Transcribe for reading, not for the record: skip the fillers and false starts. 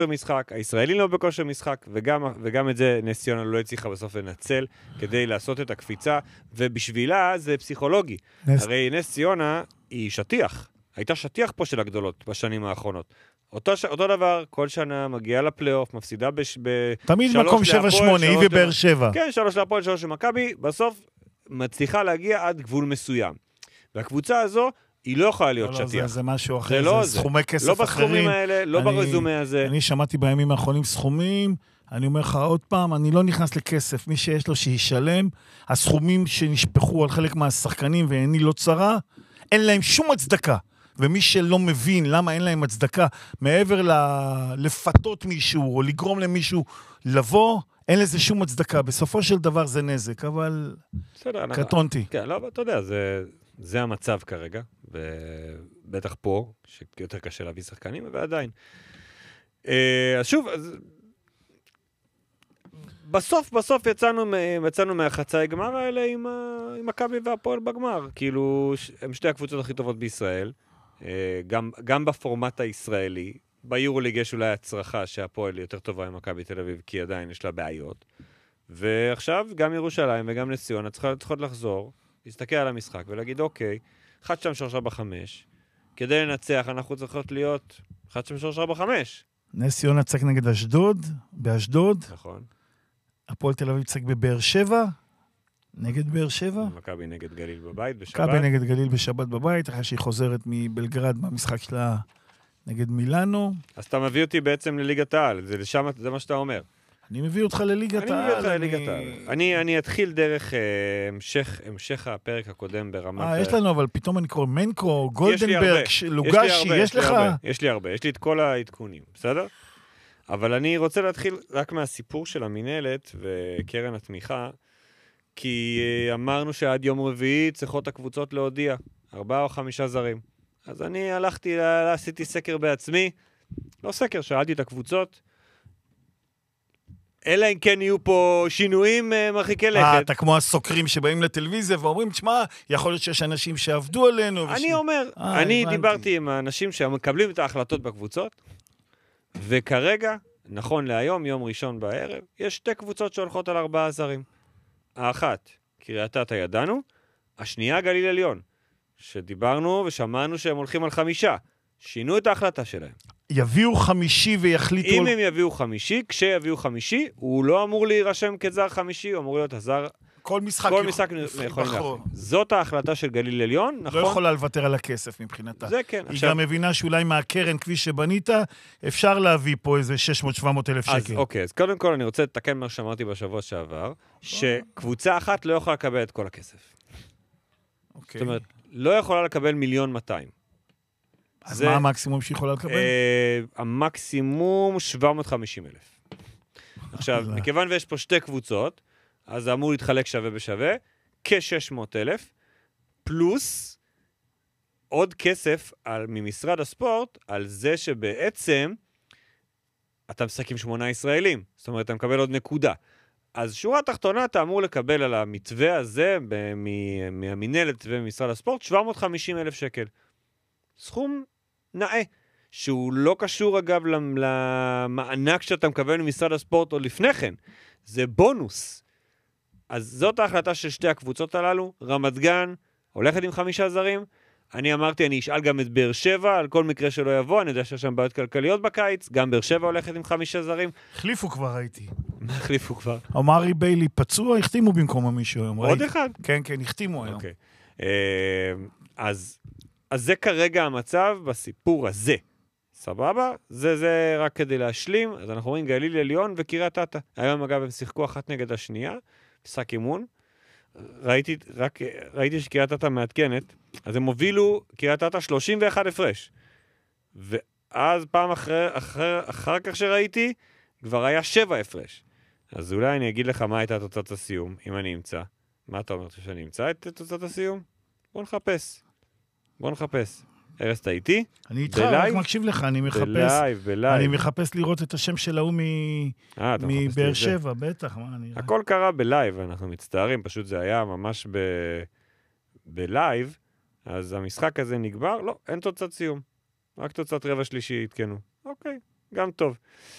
משחק, הישראלים לא בכושר משחק, וגם את זה נס ציונה לא הצליחה בסוף לנצל כדי לעשות את הקפיצה, ובשבילה זה פסיכולוגי. הרי נס ציונה היא שטיח, הייתה שטיח פה של הגדולות בשנים האחרונות. אותו דבר, כל שנה מגיעה לפלייאוף, מפסידה תמיד מקום 7-8, היא ובאר שבע. כן, 3 להפועל, 3 למכבי, בסוף מצליחה להגיע עד גבול מסוים. והקבוצה הזו, היא לא יכולה להיות שטיח. זה משהו אחר, זה סכומי כסף לא אחרים. בסכומים האלה, לא ברזומה הזה. אני שמעתי בימים האחרונים סכומים, אני אומר לך עוד פעם, אני לא נכנס לכסף, מי שיש לו שישלם, הסכומים שנשפחו על חלק מהשחקנים ואני לא צרה, אין להם שום הצדקה. ומי שלא מבין למה אין להם הצדקה, מעבר לפתות מישהו או לגרום למישהו לבוא, אין לזה שום הצדקה. בסופו של דבר זה נזק, אבל קטונתי. כן, לא, אבל אתה יודע, זה המצב כרגע, ובטח פה, שיותר קשה להביא שחקנים, ועדיין. אז שוב, בסוף יצאנו מהחצאי גמר האלה עם מכבי והפועל בגמר. כאילו, הם שתי הקבוצות הכי טובות בישראל, גם בפורמט הישראלי. ביורוליג יש אולי הצרחה שהפועל יותר טובה עם מכבי תל אביב, כי עדיין יש לה בעיות. ועכשיו גם ירושלים וגם נס ציונה צריכות לחזור, להסתכל על המשחק ולהגיד, אוקיי, 1, 2, 3, 4, 5, כדי לנצח אנחנו צריכות להיות 1, 2, 3, 4, 5. נס ציונה צחק נגד אשדוד, באשדוד. נכון. הפועל תל אביב צחק בבאר שבע, נגד באר שבע. מכבי נגד גליל בבית בשבת. מכבי נגד גליל בשבת בבית, אחרי שהיא חוזרת מבלגרד במשחק שלה נגד מילאנו. אז אתה מביא אותי בעצם לליגת העל, זה מה שאתה אומר. אני מביא אותך לליגת העל. אני מביא אותך לליגת העל. אני אתחיל דרך המשך הפרק הקודם ברמת... יש לנו, אבל פתאום אני קורא מנקו, גולדנברג, לוגשי, יש לך? יש לי הרבה, יש לי את כל העדכונים, בסדר? אבל אני רוצה להתחיל רק מהסיפור של המנהלת וקרן התמיכה, כי אמרנו שעד יום רביעי צריכות הקבוצות להודיע, 4 או 5 זרים. אז אני הלכתי, עשיתי סקר בעצמי, לא סקר, שאלתי את הקבוצות, אלא אם כן יהיו פה שינויים מרחיקי לכת. אתה כמו הסוקרים שבאים לטלוויזיה ואומרים, תשמע, יכול להיות שיש אנשים שעבדו עלינו. אני אומר, אני דיברתי עם האנשים שמקבלים את ההחלטות בקבוצות, וכרגע, נכון להיום, יום ראשון בערב, יש 2 קבוצות שהולכות על 4 זרים. האחת, קריית אתא ידענו, השנייה גליל עליון, שדיברנו ושמענו שהם הולכים על 5. שינו את ההחלטה שלהם. יביאו 5 ויחליטו... אם הם יביאו 5, כשיביאו 5, הוא לא אמור להירשם כזר 5, הוא אמור להיות הזר... כל משחק יכול להחליט. זאת ההחלטה של גליל עליון, נכון? לא יכולה לוותר על הכסף מבחינתה. זה כן. היא גם מבינה שאולי מהקרן כפי שבנית, אפשר להביא פה איזה 600-700 אלף שקל. אז אוקיי, אז קודם כל אני רוצה לתקן מה שאמרתי בשבוע שעבר, שקבוצה אחת לא יכולה לקבל את כל הכסף. זאת אומרת, לא יכולה לקבל 1,200,000. אז מה המקסימום שיכולה לקבל? המקסימום 750,000. עכשיו, מכיוון ויש פה 2 קבוצות, אז זה אמור להתחלק שווה בשווה, כ-600,000, פלוס עוד כסף ממשרד הספורט, על זה שבעצם אתה משחק עם 8 ישראלים. זאת אומרת, אתה מקבל עוד נקודה. אז שורה תחתונה, אתה אמור לקבל על המתווה הזה, מהמנהלת וממשרד הספורט, 750,000 שקל. סכום נאה, שהוא לא קשור אגב למענק שאתה מקבל ממשרד הספורט עוד לפני כן. זה בונוס. אז זאת ההחלטה של 2 הקבוצות הללו. רמת גן הולכת עם 5 זרים. אני אמרתי, אני אשאל גם את באר שבע, על כל מקרה שלא יבוא, אני יודע שיש שם בעיות כלכליות בקיץ, גם באר שבע הולכת עם 5 זרים. החליפו כבר, ראיתי. מה החליפו כבר? אמרי ביילי פצוע, החתימו במקום מישהו היום. עוד אחד? כן, החתימו היום. אוקיי. אז זה כרגע המצב בסיפור הזה. סבבה? זה רק כדי להשלים. אז אנחנו רואים גליל עליון וקריית אתא. היום אגב הם שיחקו אחת נגד השנייה, משחק אימון. ראיתי שקריית אתא מעדכנת, אז הם הובילו קריית אתא 31 הפרש. ואז פעם אחר כך שראיתי, כבר היה 7 הפרש. אז אולי אני אגיד לך מה הייתה תוצאת הסיום, אם אני אמצא. מה אתה אומר שאני אמצא את תוצאת הסיום? בוא נחפש. ארז, אתה איתי? אני איתך, רק מקשיב לך, אני מחפש. בלייב. אני מחפש לראות את השם של ההוא מבאר שבע, בטח. הכל קרה בלייב, אנחנו מצטערים, פשוט זה היה ממש בלייב, אז המשחק הזה נגמר, לא, אין תוצאת סיום. רק תוצאת רבע שלישי התקנו. אוקיי, גם טוב.